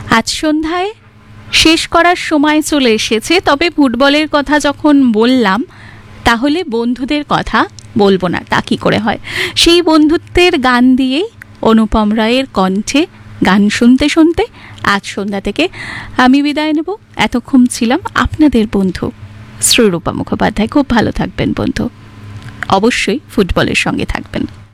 আজ সন্ধ্যায় শেষ করার সময় চলে এসেছে, তবে ফুটবলের কথা যখন বললাম তাহলে বন্ধুদের কথা বলবো না, তা কি করে হয়। সেই বন্ধুত্বের গান দিয়েই অনুপম রায়ের কণ্ঠে গান শুনতে শুনতে আজ সন্ধ্যা থেকে আমি বিদায় নেব। এতক্ষণ ছিলাম আপনাদের বন্ধু শ্রীরূপা মুখোপাধ্যায়। খুব ভালো থাকবেন বন্ধু, অবশ্যই ফুটবলের সঙ্গে থাকবেন।